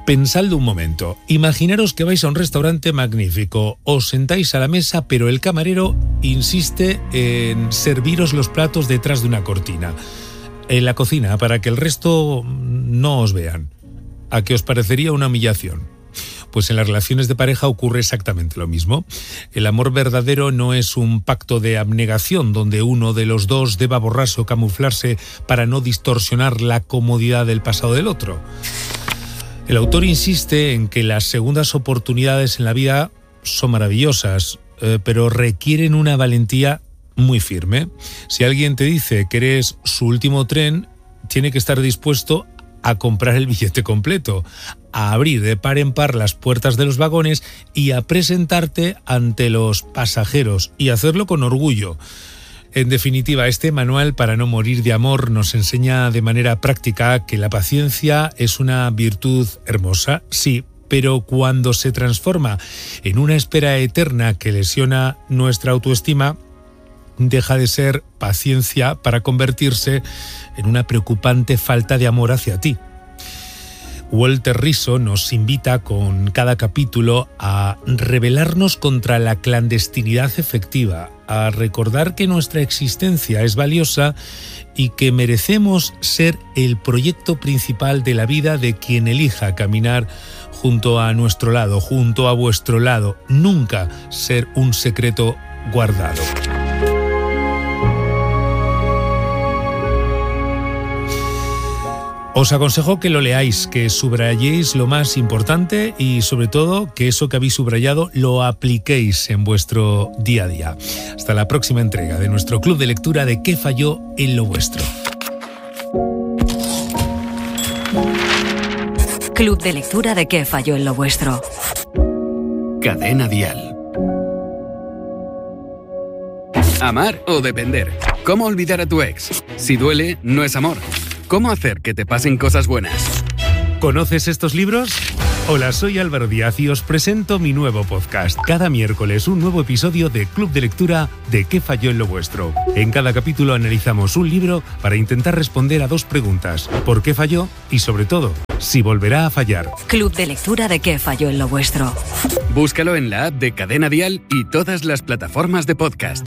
Pensadlo un momento. Imaginaros que vais a un restaurante magnífico, os sentáis a la mesa, pero el camarero insiste en serviros los platos detrás de una cortina, en la cocina, para que el resto no os vean. ¿A qué os parecería una humillación? Pues en las relaciones de pareja ocurre exactamente lo mismo. El amor verdadero no es un pacto de abnegación donde uno de los dos deba borrarse o camuflarse para no distorsionar la comodidad del pasado del otro. El autor insiste en que las segundas oportunidades en la vida son maravillosas, pero requieren una valentía muy firme. Si alguien te dice que eres su último tren, tiene que estar dispuesto a comprar el billete completo, a abrir de par en par las puertas de los vagones y a presentarte ante los pasajeros y hacerlo con orgullo. En definitiva, este manual para no morir de amor nos enseña de manera práctica que la paciencia es una virtud hermosa, sí, pero cuando se transforma en una espera eterna que lesiona nuestra autoestima, deja de ser paciencia para convertirse en una preocupante falta de amor hacia ti. Walter Rizzo nos invita con cada capítulo a rebelarnos contra la clandestinidad efectiva, a recordar que nuestra existencia es valiosa y que merecemos ser el proyecto principal de la vida de quien elija caminar junto a nuestro lado, junto a vuestro lado, nunca ser un secreto guardado. Os aconsejo que lo leáis, que subrayéis lo más importante y sobre todo que eso que habéis subrayado lo apliquéis en vuestro día a día. Hasta la próxima entrega de nuestro club de lectura de ¿Qué falló en lo vuestro? Club de lectura de ¿Qué falló en lo vuestro? Cadena Dial. Amar o depender. ¿Cómo olvidar a tu ex? Si duele, no es amor. ¿Cómo hacer que te pasen cosas buenas? ¿Conoces estos libros? Hola, soy Álvaro Díaz y os presento mi nuevo podcast. Cada miércoles un nuevo episodio de Club de Lectura de ¿Qué falló en lo vuestro? En cada capítulo analizamos un libro para intentar responder a dos preguntas. ¿Por qué falló? Y sobre todo, si volverá a fallar. Club de Lectura de ¿Qué falló en lo vuestro? Búscalo en la app de Cadena Dial y todas las plataformas de podcast.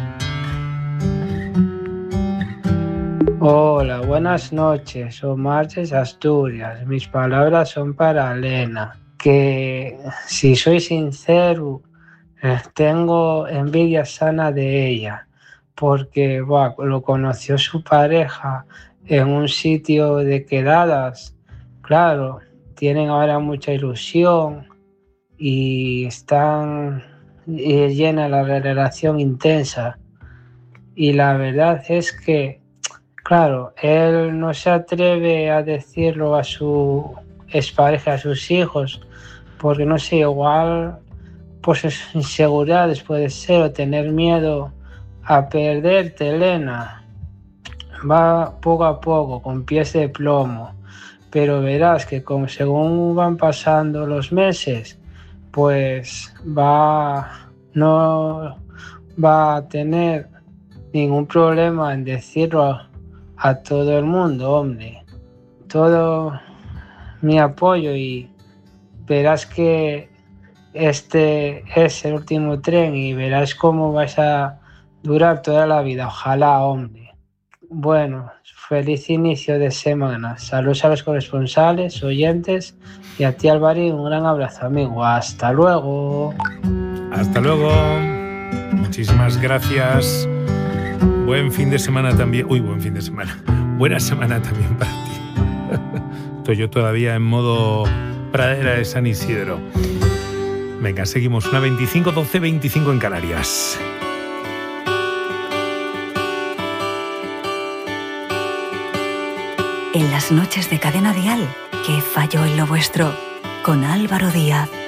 Hola, buenas noches. Omar desde Asturias. Mis palabras son para Elena, que si soy sincero, tengo envidia sana de ella, porque lo conoció su pareja en un sitio de quedadas. Claro, tienen ahora mucha ilusión y están llena la relación intensa. Y la verdad es que claro, él no se atreve a decirlo a su expareja, a sus hijos, porque no sé, igual pues inseguridades puede ser o tener miedo a perderte, Elena. Va poco a poco, con pies de plomo, pero verás que según van pasando los meses, pues no va a tener ningún problema en decirlo a todo el mundo, hombre. Todo mi apoyo y verás que este es el último tren y verás cómo vas a durar toda la vida. Ojalá, hombre. Bueno, feliz inicio de semana. Saludos a los corresponsales, oyentes y a ti, Álvaro, un gran abrazo, amigo. Hasta luego. Hasta luego. Muchísimas gracias. Buen fin de semana también. Buen fin de semana. Buena semana también para ti. Estoy yo todavía en modo pradera de San Isidro. Venga, seguimos. Una 25, 12, 25 en Canarias. En las noches de Cadena Dial, ¿Qué falló en lo vuestro? Con Álvaro Díaz.